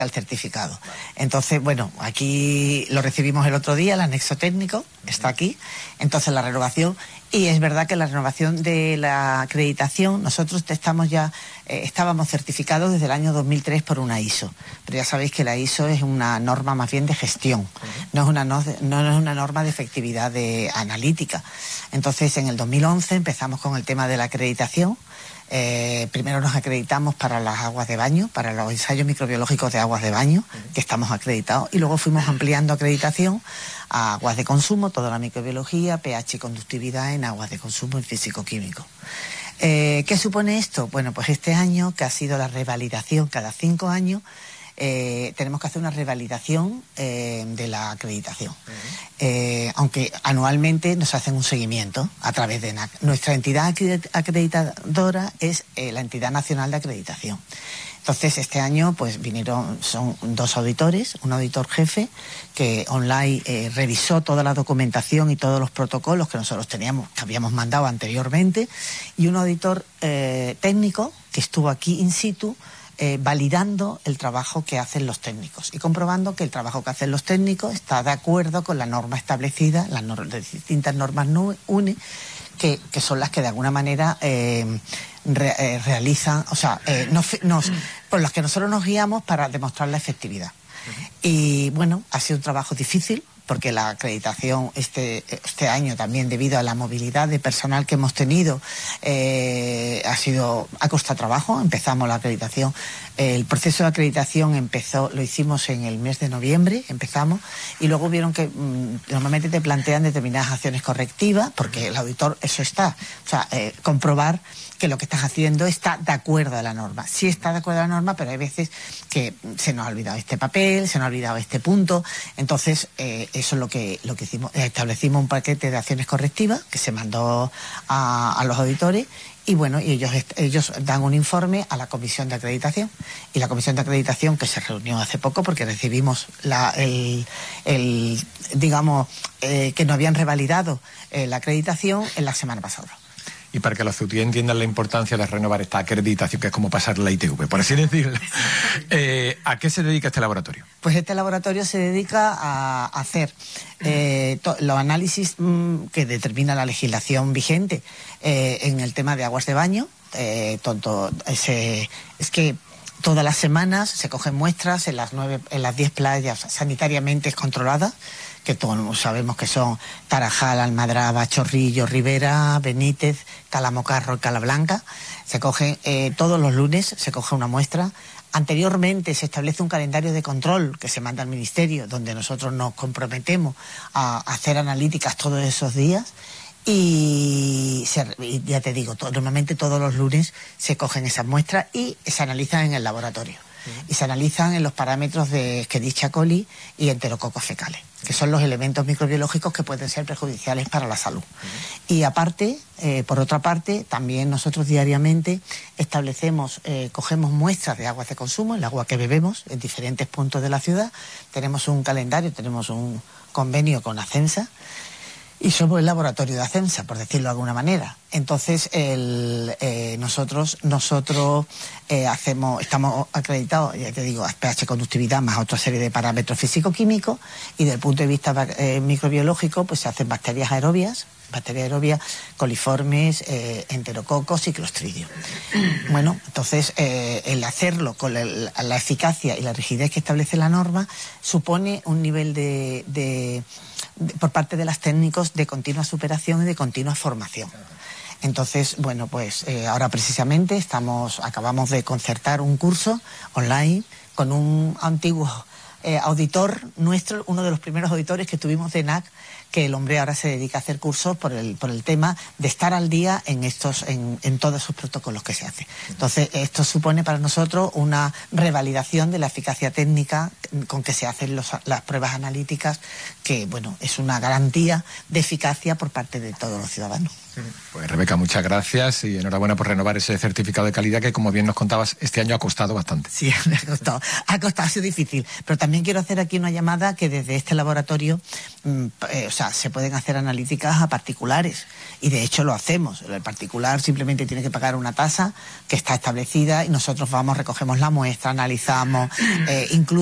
el certificado. Entonces, bueno, aquí lo recibimos el otro día, el anexo técnico, está aquí. Entonces, la renovación, y es verdad que la renovación de la acreditación, nosotros estábamos certificados desde el año 2003 por una ISO, pero ya sabéis que la ISO es una norma más bien de gestión, no es una norma de efectividad analítica. Entonces, en el 2011 empezamos con el tema de la acreditación. Primero nos acreditamos para las aguas de baño, para los ensayos microbiológicos de aguas de baño, que estamos acreditados, y luego fuimos ampliando acreditación a aguas de consumo, toda la microbiología, pH y conductividad en aguas de consumo y físico-químico. ¿Qué supone esto? Bueno, pues este año, que ha sido la revalidación cada 5 años, tenemos que hacer una revalidación de la acreditación. Aunque anualmente nos hacen un seguimiento a través de NAC. Nuestra entidad acreditadora es la Entidad Nacional de Acreditación. Entonces, este año pues son 2 auditores, un auditor jefe que online revisó toda la documentación y todos los protocolos que nosotros que habíamos mandado anteriormente, y un auditor técnico que estuvo aquí in situ validando el trabajo que hacen los técnicos y comprobando que el trabajo que hacen los técnicos está de acuerdo con la norma establecida, las distintas normas UNE, que son las que de alguna manera realizan, o sea, por las que nosotros nos guiamos para demostrar la efectividad. Y bueno, ha sido un trabajo difícil, porque la acreditación este año también, debido a la movilidad de personal que hemos tenido, ha costado trabajo. Empezamos la acreditación, el proceso de acreditación lo hicimos en el mes de noviembre, y luego vieron que normalmente te plantean determinadas acciones correctivas, porque el auditor, comprobar que lo que estás haciendo está de acuerdo a la norma. Sí está de acuerdo a la norma, pero hay veces que se nos ha olvidado este papel, se nos ha olvidado este punto. Entonces, eso es lo que hicimos. Establecimos un paquete de acciones correctivas que se mandó a los auditores, y bueno, y ellos dan un informe a la comisión de acreditación. Y la comisión de acreditación, que se reunió hace poco porque recibimos que nos habían revalidado la acreditación en la semana pasada. Y para que los CEUTI entiendan la importancia de renovar esta acreditación, que es como pasar la ITV, por así decirlo, ¿a qué se dedica este laboratorio? Pues este laboratorio se dedica a hacer los análisis que determina la legislación vigente en el tema de aguas de baño. Es que todas las semanas se cogen muestras en las 10 playas sanitariamente controladas, que todos sabemos que son Tarajal, Almadraba, Chorrillo, Ribera, Benítez, Calamocarro y Calablanca. Se cogen todos los lunes, se coge una muestra. Anteriormente se establece un calendario de control que se manda al Ministerio, donde nosotros nos comprometemos a hacer analíticas todos esos días. Y ya te digo, normalmente todos los lunes se cogen esas muestras y se analizan en el laboratorio. Y se analizan en los parámetros de Escherichia coli y enterococos fecales, que son los elementos microbiológicos que pueden ser perjudiciales para la salud. Y aparte, por otra parte, también nosotros diariamente cogemos muestras de aguas de consumo, el agua que bebemos en diferentes puntos de la ciudad. Tenemos un calendario, tenemos un convenio con Acensa, y somos el laboratorio de Acensa, por decirlo de alguna manera. Entonces, nosotros estamos acreditados, ya te digo, a pH conductividad más otra serie de parámetros físico-químicos, y desde el punto de vista microbiológico, pues se hacen bacterias aerobias, coliformes, enterococos y clostridium. Bueno, entonces el hacerlo con la eficacia y la rigidez que establece la norma supone un nivel por parte de los técnicos de continua superación y de continua formación. Entonces, bueno, pues ahora precisamente acabamos de concertar un curso online con un antiguo auditor nuestro, uno de los primeros auditores que tuvimos de NAC, que el hombre ahora se dedica a hacer cursos por el tema de estar al día en todos esos protocolos que se hacen. Entonces, esto supone para nosotros una revalidación de la eficacia técnica con que se hacen las pruebas analíticas, que, bueno, es una garantía de eficacia por parte de todos los ciudadanos. Pues Rebeca, muchas gracias y enhorabuena por renovar ese certificado de calidad que, como bien nos contabas, este año ha costado bastante. Sí, ha sido difícil. Pero también quiero hacer aquí una llamada que desde este laboratorio, se pueden hacer analíticas a particulares. Y de hecho lo hacemos. El particular simplemente tiene que pagar una tasa que está establecida y nosotros vamos, recogemos la muestra, analizamos, incluso